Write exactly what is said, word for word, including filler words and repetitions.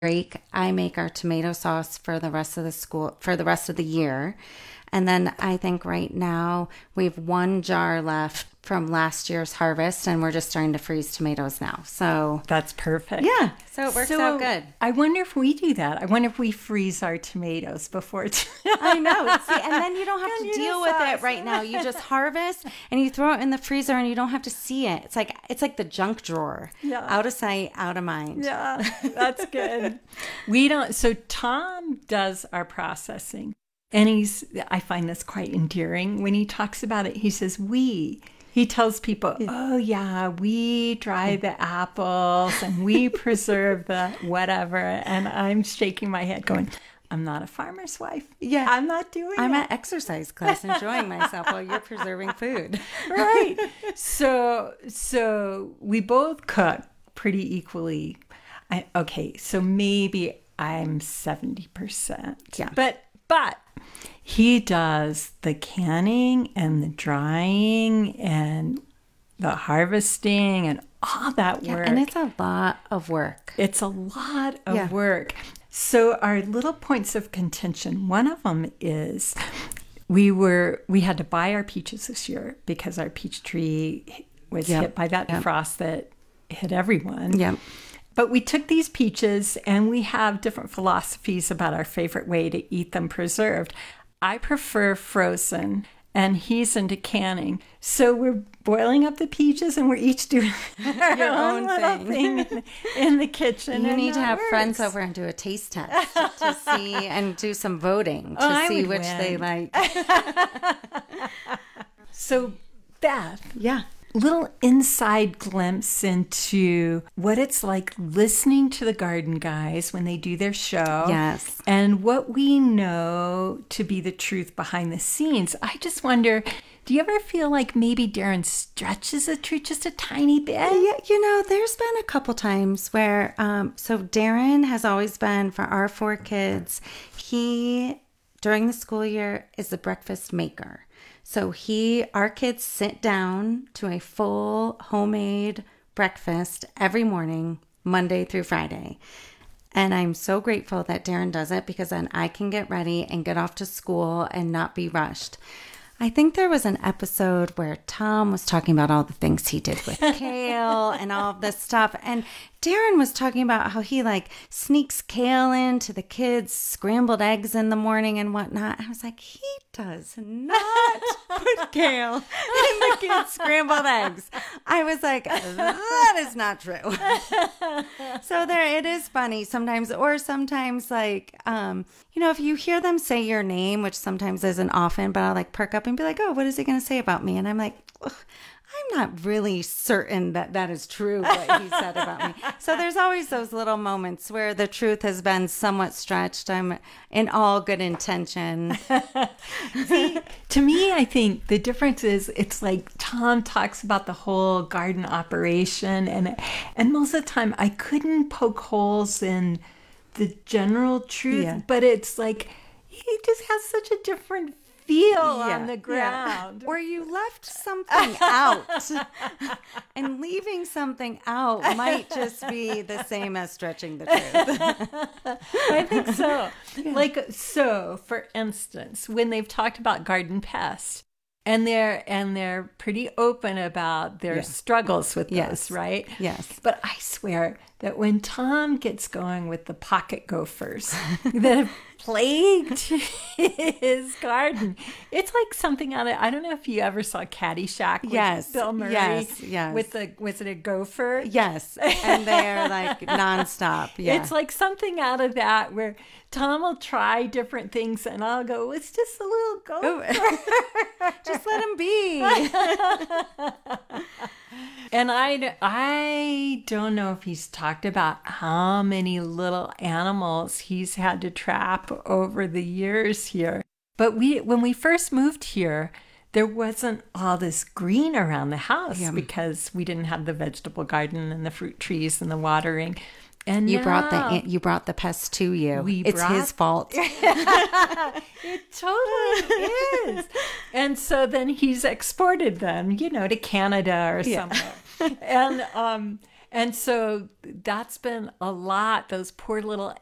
break, I make our tomato sauce for the rest of the school, for the rest of the year. And then I think right now we have one jar left from last year's harvest, and we're just starting to freeze tomatoes now. So that's perfect. Yeah, so it works so, out good. I wonder if we do that. I wonder if we freeze our tomatoes before. T- I know. See, and then you don't have to deal with it right now. You just harvest and you throw it in the freezer, and you don't have to see it. It's like it's like the junk drawer. Yeah. Out of sight, out of mind. Yeah, that's good. We don't. So Tom does our processing. And he's, I find this quite endearing. When he talks about it, he says, we. He tells people, oh, yeah, we dry the apples and we preserve the whatever. And I'm shaking my head going, I'm not a farmer's wife. Yeah. I'm not doing I'm that. at exercise class enjoying myself while you're preserving food. Right. So, so we both cook pretty equally. I, okay, so maybe I'm seventy percent. Yeah. But, but. He does the canning and the drying and the harvesting and all that yeah, work. And it's a lot of work. It's a lot of yeah. work. So our little points of contention, one of them is we were we had to buy our peaches this year because our peach tree was yep. hit by that yep. frost that hit everyone. Yep. But we took these peaches and we have different philosophies about our favorite way to eat them preserved. I prefer frozen and he's into canning. So we're boiling up the peaches and we're each doing our Your own, own little thing, thing in, in the kitchen. You need to have works. friends over and do a taste test to see and do some voting to oh, see which win. they like. So Beth. Yeah. Little inside glimpse into what it's like listening to the Garden Guys when they do their show. Yes. And what we know to be the truth behind the scenes. I just wonder, do you ever feel like maybe Darren stretches the truth just a tiny bit? Yeah, you know, there's been a couple times where, um, so Darren has always been, for our four kids, he, during the school year, is the breakfast maker. So he, our kids sit down to a full homemade breakfast every morning, Monday through Friday. And I'm so grateful that Darren does it because then I can get ready and get off to school and not be rushed. I think there was an episode where Tom was talking about all the things he did with kale and all of this stuff. And Darren was talking about how he like sneaks kale into the kids' scrambled eggs in the morning and whatnot. I was like, he does not put kale in the kids' scrambled eggs. I was like, that is not true. So there, it is funny sometimes, or sometimes like, um, you know, if you hear them say your name, which sometimes isn't often, but I'll like perk up and be like, oh, what is he going to say about me? And I'm like, ugh, I'm not really certain that that is true, what he said about me. So there's always those little moments where the truth has been somewhat stretched. I'm in all good intention. See, to me, I think the difference is it's like Tom talks about the whole garden operation. And, and most of the time I couldn't poke holes in the general truth, yeah. but it's like he just has such a different feel yeah, on the ground. Yeah. Or you left something out. And leaving something out might just be the same as stretching the truth. I think so. Yeah. Like, so, for instance, when they've talked about garden pests, and they're and they're pretty open about their yeah. struggles with yes. those, right? Yes. But I swear that when Tom gets going with the pocket gophers that have plagued his garden, it's like something out of, I don't know if you ever saw Caddyshack with yes. Bill Murray. Yes, yes. With the, was it a gopher? Yes. And they're like nonstop. Yeah. It's like something out of that where Tom will try different things and I'll go, it's just a little gopher. Just let him be. And I, I don't know if he's talked about how many little animals he's had to trap over the years here. But we, when we first moved here, there wasn't all this green around the house yeah. because we didn't have the vegetable garden and the fruit trees and the watering. And you now, brought the you brought the pests to you. We it's brought, his fault. It totally is. And so then he's exported them, you know, to Canada or somewhere. Yeah. and um And so that's been a lot. Those poor little